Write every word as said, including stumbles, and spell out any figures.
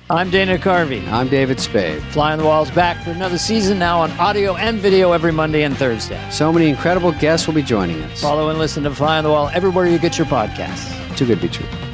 I'm Dana Carvey. I'm David Spade. Fly on the Wall's back for another season, now on audio and video every Monday and Thursday. So many incredible guests will be joining us. Follow and listen to Fly on the Wall everywhere you get your podcasts. Too good to be true.